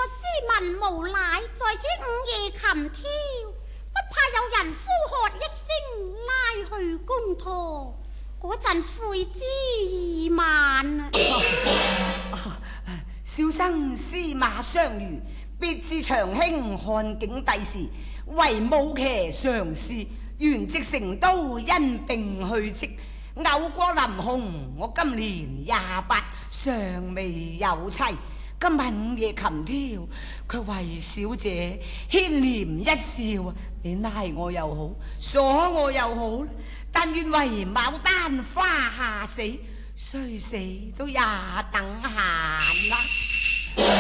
斯文無賴，在此午夜琴挑，不怕有人呼喝一聲拉去公堂，嗰陣悔之已晚啊！ 小生司馬相如，必至長興看景帝時，為武騎常侍，原籍成都，因病去職。偶過臨鴻，我今年28，尚未有妻。今晚午夜琴挑，卻為小姐牽念一笑啊！你拉我又好，鎖我又好，但願為牡丹花下死，雖死都也等閒啦。